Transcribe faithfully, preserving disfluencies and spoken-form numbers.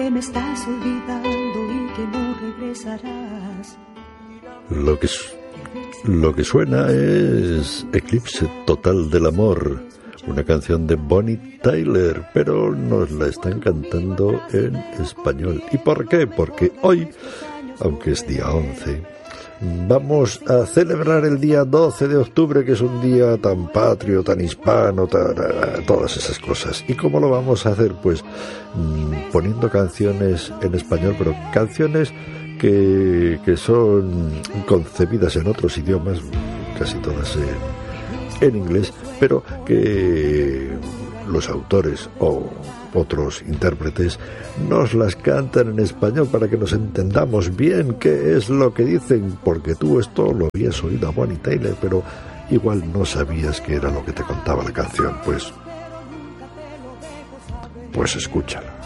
me estás olvidando y que no regresarás. Lo que, lo que suena es Eclipse Total del Amor, una canción de Bonnie Tyler, pero nos la están cantando en español. ¿Y por qué? Porque hoy, aunque es día once, vamos a celebrar el día doce de octubre, que es un día tan patrio, tan hispano, tan, todas esas cosas. ¿Y cómo lo vamos a hacer? Pues mmm, poniendo canciones en español, pero canciones que, que son concebidas en otros idiomas, casi todas en, en inglés, pero que los autores o otros intérpretes nos las cantan en español para que nos entendamos bien qué es lo que dicen, porque tú esto lo habías oído a Bonnie Tyler, pero igual no sabías qué era lo que te contaba la canción. Pues, pues escúchala.